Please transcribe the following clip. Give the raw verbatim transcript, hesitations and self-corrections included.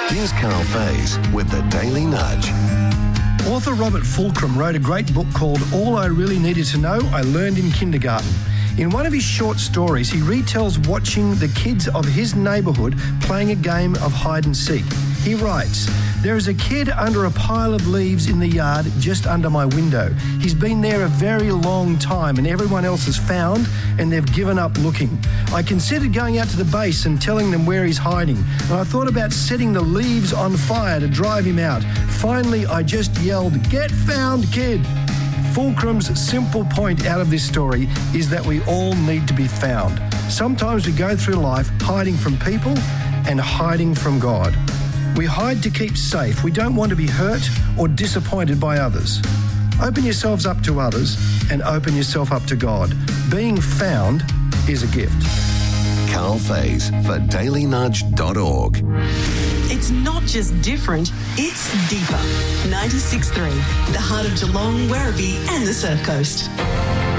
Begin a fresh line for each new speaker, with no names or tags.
Here's Carl Faze with the Daily Nudge.
Author Robert Fulcrum wrote a great book called All I Really Needed to Know I Learned in Kindergarten. In one of his short stories, he retells watching the kids of his neighbourhood playing a game of hide and seek. He writes, "There is a kid under a pile of leaves in the yard just under my window. He's been there a very long time and everyone else has found and they've given up looking. I considered going out to the base and telling them where he's hiding, and I thought about setting the leaves on fire to drive him out. Finally, I just yelled, 'Get found, kid!'" Fulcrum's simple point out of this story is that we all need to be found. Sometimes we go through life hiding from people and hiding from God. We hide to keep safe. We don't want to be hurt or disappointed by others. Open yourselves up to others and open yourself up to God. Being found is a gift.
Carl Faze for daily nudge dot org.
It's not just different, it's deeper. ninety-six point three, the heart of Geelong, Werribee and the Surf Coast.